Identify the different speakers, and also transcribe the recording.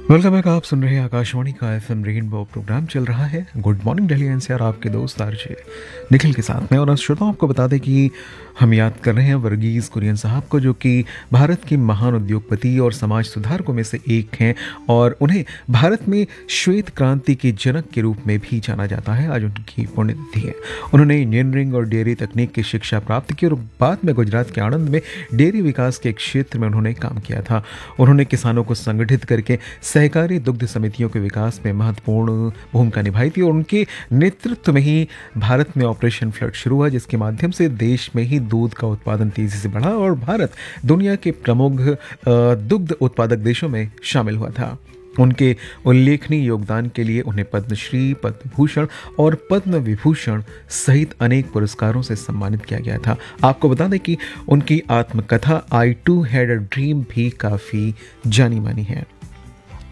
Speaker 1: Welcome back. आप सुन रहे हैं आकाशवाणी का एफएम रेनबो। प्रोग्राम चल रहा है गुड मॉर्निंग दिल्ली एनसीआर आपके दोस्त आरजे निखिल के साथ में। और श्रोताओं आपको बता दें कि हम याद कर रहे हैं वर्गीज कुरियन साहब को, जो कि भारत के महान उद्योगपति और समाज सुधारकों में से एक हैं और उन्हें भारत में श्वेत क्रांति के जनक के रूप में भी जाना जाता है। आज उनकी पुण्यतिथि है। उन्होंने इंजीनियरिंग और डेयरी तकनीक की शिक्षा प्राप्त की और बाद में गुजरात के आणंद में डेयरी विकास के क्षेत्र में उन्होंने काम किया था। उन्होंने किसानों को संगठित करके सहकारी दुग्ध समितियों के विकास में महत्वपूर्ण भूमिका निभाई थी और उनके नेतृत्व में ही भारत में ऑपरेशन फ्लड शुरू हुआ, जिसके माध्यम से देश में ही दूध का उत्पादन तेजी से बढ़ा और भारत दुनिया के प्रमुख दुग्ध उत्पादक देशों में शामिल हुआ था। उनके उल्लेखनीय योगदान के लिए उन्हें पद्मश्री, पद्म भूषण और पद्म विभूषण सहित अनेक पुरस्कारों से सम्मानित किया गया था। आपको बता दें कि उनकी आत्मकथा आई टू हैड अ ड्रीम भी काफ़ी जानी मानी है।